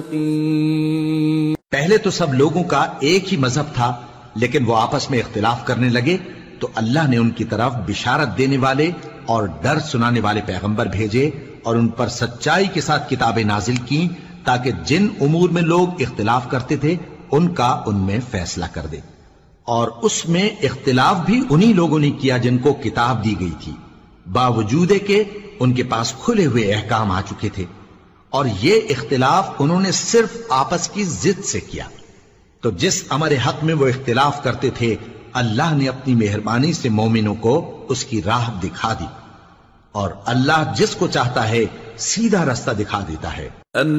पहले तो सब लोगों का एक ही मजहब था, लेकिन वो आपस में इख्तिलाफ करने लगे तो अल्लाह ने उनकी तरफ बिशारत देने वाले और डर सुनाने वाले पैगंबर भेजे और उन पर सच्चाई के साथ किताबें नाजिल की, ताकि जिन उमूर में लोग इख्तिलाफ करते थे उनका उनमें फैसला कर दे। और उसमें इख्तिलाफ भी उन्हीं लोगों ने किया जिनको किताब दी गई थी, बावजूद के उनके पास खुले हुए अहकाम आ चुके थे, और ये इख्तिलाफ उन्होंने सिर्फ आपस की जिद से किया। तो जिस अमर हक में वो इख्तिलाफ करते थे, अल्लाह ने अपनी मेहरबानी से मोमिनों को उसकी राह दिखा दी, और अल्लाह जिसको चाहता है सीधा रास्ता दिखा देता है।